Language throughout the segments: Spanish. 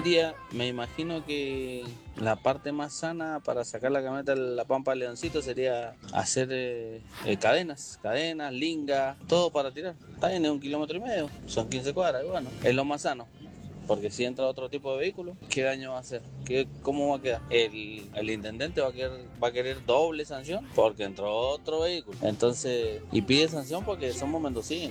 sería, me imagino que la parte más sana para sacar la camioneta de La Pampa al Leoncito sería hacer cadenas, lingas, todo para tirar. Está bien, es 1,5 kilómetros, son 15 cuadras, y bueno, es lo más sano. Porque si entra otro tipo de vehículo, ¿qué daño va a hacer? ¿Cómo va a quedar? El intendente va a querer doble sanción porque entró otro vehículo. Entonces, y pide sanción porque somos mendocinos.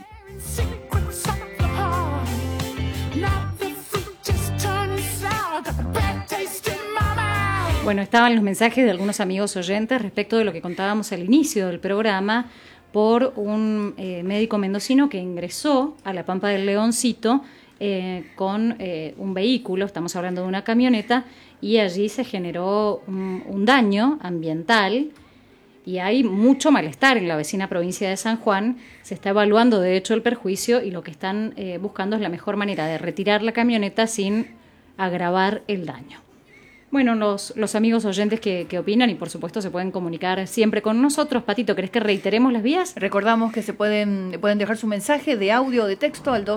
Bueno, estaban los mensajes de algunos amigos oyentes respecto de lo que contábamos al inicio del programa por un médico mendocino que ingresó a La Pampa del Leoncito con un vehículo, estamos hablando de una camioneta, y allí se generó un daño ambiental y hay mucho malestar en la vecina provincia de San Juan. Se está evaluando de hecho el perjuicio y lo que están buscando es la mejor manera de retirar la camioneta sin agravar el daño. Bueno, los amigos oyentes que opinan y por supuesto se pueden comunicar siempre con nosotros. Patito, ¿querés que reiteremos las vías? Recordamos que pueden dejar su mensaje de audio o de texto al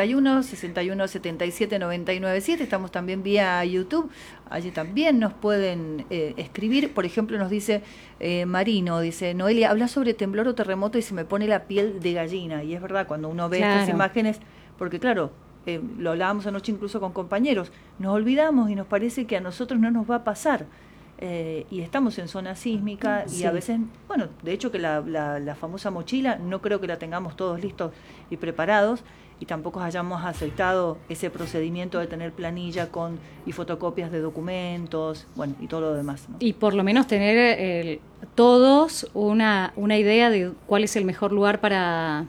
261-6177-997. Estamos también vía YouTube. Allí también nos pueden escribir. Por ejemplo, nos dice Marino, dice: Noelia, habla sobre temblor o terremoto y se me pone la piel de gallina. Y es verdad, cuando uno ve estas imágenes, porque claro, lo hablábamos anoche incluso con compañeros, nos olvidamos y nos parece que a nosotros no nos va a pasar, y estamos en zona sísmica y a veces, bueno, de hecho que la famosa mochila no creo que la tengamos todos listos y preparados, y tampoco hayamos aceptado ese procedimiento de tener planilla y fotocopias de documentos, bueno, y todo lo demás, ¿no? Y por lo menos tener todos una idea de cuál es el mejor lugar para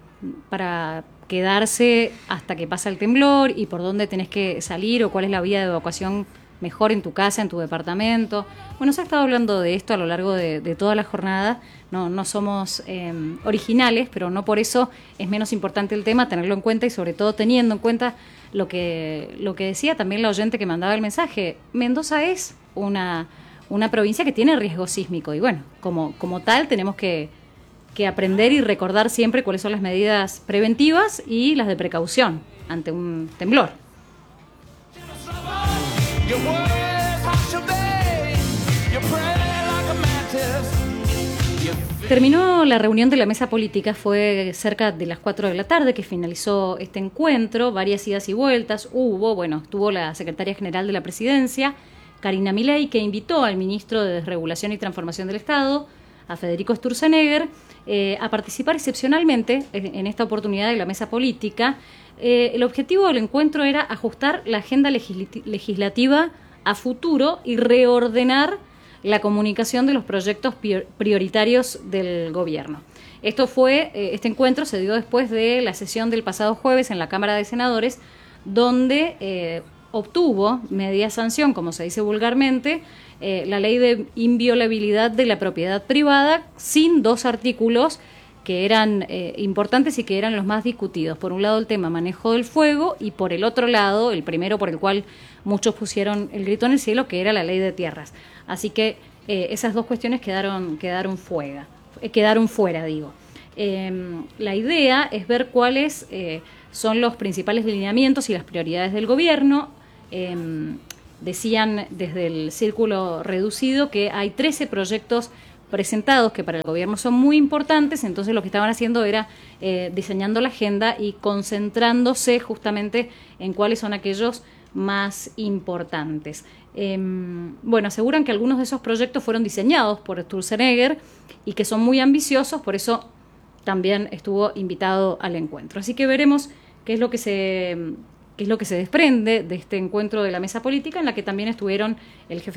quedarse hasta que pasa el temblor y por dónde tenés que salir o cuál es la vía de evacuación mejor en tu casa, en tu departamento. Bueno, se ha estado hablando de esto a lo largo de toda la jornada. No somos originales, pero no por eso es menos importante el tema, tenerlo en cuenta y sobre todo teniendo en cuenta lo que decía también la oyente que mandaba el mensaje. Mendoza es una provincia que tiene riesgo sísmico y bueno, como tal tenemos que aprender y recordar siempre cuáles son las medidas preventivas y las de precaución ante un temblor. Terminó la reunión de la mesa política, fue cerca de las 4 de la tarde que finalizó este encuentro, varias idas y vueltas, estuvo la secretaria general de la presidencia, Karina Milei, que invitó al ministro de Desregulación y Transformación del Estado, a Federico Sturzenegger, a participar excepcionalmente en esta oportunidad de la mesa política. El objetivo del encuentro era ajustar la agenda legislativa a futuro y reordenar la comunicación de los proyectos prioritarios del gobierno. Este encuentro se dio después de la sesión del pasado jueves en la Cámara de Senadores, donde obtuvo media sanción, como se dice vulgarmente, la ley de inviolabilidad de la propiedad privada, sin 2 artículos que eran importantes y que eran los más discutidos. Por un lado el tema manejo del fuego y por el otro lado, el primero por el cual muchos pusieron el grito en el cielo, que era la ley de tierras. Así que esas 2 cuestiones quedaron fuera. La idea es ver cuáles son los principales lineamientos y las prioridades del gobierno. Decían desde el círculo reducido que hay 13 proyectos presentados que para el gobierno son muy importantes, entonces lo que estaban haciendo era diseñando la agenda y concentrándose justamente en cuáles son aquellos más importantes. Aseguran que algunos de esos proyectos fueron diseñados por Sturzenegger y que son muy ambiciosos, por eso también estuvo invitado al encuentro. Así que veremos qué es lo que se desprende de este encuentro de la mesa política, en la que también estuvieron el jefe